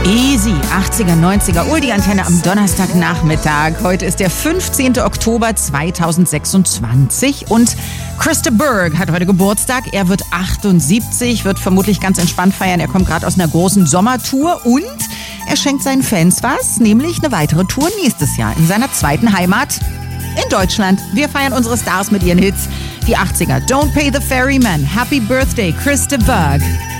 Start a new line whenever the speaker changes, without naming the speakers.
Easy, 80er, 90er, Oldie-Antenne am Donnerstagnachmittag. Heute ist der 15. Oktober 2026 und Krista Berg hat heute Geburtstag. Er wird 78, wird vermutlich ganz entspannt feiern. Er kommt gerade aus einer großen Sommertour und er schenkt seinen Fans was, nämlich eine weitere Tour nächstes Jahr in seiner zweiten Heimat in Deutschland. Wir feiern unsere Stars mit ihren Hits. Die 80er, Don't Pay the Ferryman, Happy Birthday, Krista Berg.